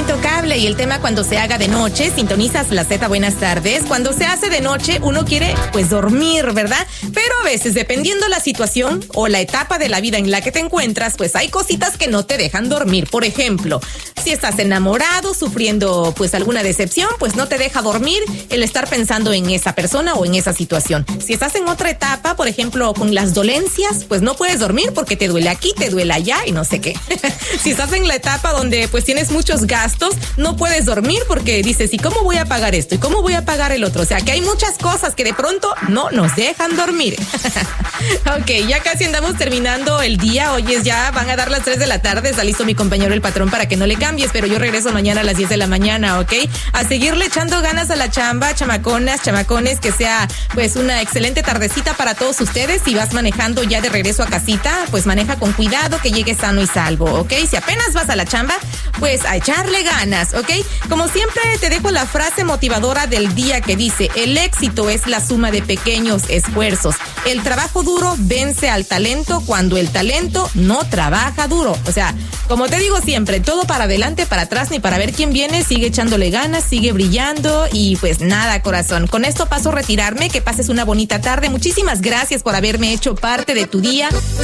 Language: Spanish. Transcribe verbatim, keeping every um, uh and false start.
Intocable. Y el tema cuando se haga de noche, sintonizas la Z, buenas tardes. Cuando se hace de noche, uno quiere pues dormir, ¿verdad? Pero a veces, dependiendo la situación o la etapa de la vida en la que te encuentras, pues hay cositas que no te dejan dormir. Por ejemplo, si estás enamorado, sufriendo pues alguna decepción, pues no te deja dormir el estar pensando en esa persona o en esa situación. Si estás en otra etapa, por ejemplo, con las dolencias, pues no puedes dormir porque te duele aquí, te duele allá y no sé qué. Si estás en la etapa donde pues tienes muchos gastos, no puedes dormir porque dices, ¿y cómo voy a pagar esto? ¿Y cómo voy a pagar el otro? O sea, que hay muchas cosas que de pronto no nos dejan dormir. Ok, ya casi andamos terminando el día. Hoy es ya, van a dar las tres de la tarde. Está listo mi compañero el patrón para que no le cambies, pero yo regreso mañana a las diez de la mañana, ¿ok? A seguirle echando ganas a la chamba, chamaconas, chamacones, que sea pues una excelente tardecita para todos ustedes. Si vas manejando ya de regreso a casita, pues maneja con cuidado, que llegues sano y salvo, ¿ok? Si apenas vas a la chamba, pues a echarle ganas, ¿ok? Como siempre te dejo la frase motivadora del día que dice: el éxito es la suma de pequeños esfuerzos. El trabajo duro vence al talento cuando el talento no trabaja duro. O sea, como te digo siempre, todo para adelante, para atrás, ni para ver quién viene. Sigue echándole ganas, sigue brillando y pues nada, corazón. Con esto paso a retirarme. Que pases una bonita tarde. Muchísimas gracias por haberme hecho parte de tu día.